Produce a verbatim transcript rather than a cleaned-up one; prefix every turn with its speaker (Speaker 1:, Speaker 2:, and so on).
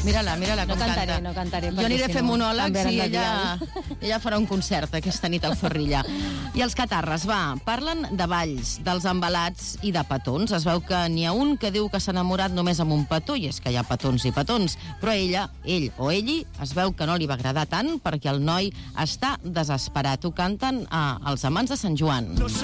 Speaker 1: Mira-la, mira-la
Speaker 2: No
Speaker 1: com
Speaker 2: cantaré,
Speaker 1: canta.
Speaker 2: no cantaré,
Speaker 1: Jo
Speaker 2: perquè
Speaker 1: aniré a
Speaker 2: si
Speaker 1: fer
Speaker 2: no,
Speaker 1: monòlegs
Speaker 2: canviaran
Speaker 1: i
Speaker 2: de
Speaker 1: ella, ella farà un concert aquesta nit al Zorrilla. I els catarres, va, parlen de balls, dels embalats i de petons. Es veu que n'hi ha un que diu que s'ha enamorat només amb un petó, i és que hi ha petons i petons, però ella, ell o elli, es veu que no li va agradar tant perquè el noi està desesperat. Ho canten eh, els amants de Sant Joan.